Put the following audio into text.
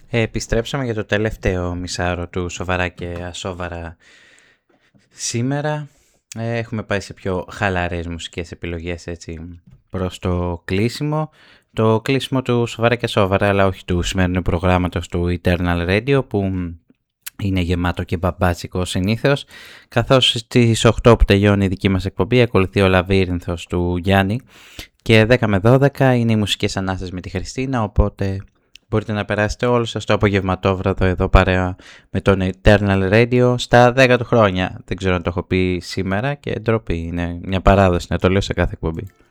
Επιστρέψαμε για το τελευταίο μισάωρο του Σοβαρά και Ασόβαρα σήμερα. Έχουμε πάει σε πιο χαλαρές μουσικές επιλογές έτσι προς το κλείσιμο. Το κλείσιμο του Σοβαρά και Ασόβαρα, αλλά όχι του σημερινού προγράμματος του Eternal Radio, που είναι γεμάτο και μπαμπάτσικο συνήθως, καθώς στις 8 που τελειώνει η δική μας εκπομπή ακολουθεί ο Λαβύρινθος του Γιάννη και 10 με 12 είναι οι μουσικές ανάσταση με τη Χριστίνα, οπότε μπορείτε να περάσετε όλοι σας το απογευματόβραδο εδώ παρέα με τον Eternal Radio στα 10 του χρόνια. Δεν ξέρω αν το έχω πει σήμερα και ντροπή, είναι μια παράδοση να το λέω σε κάθε εκπομπή.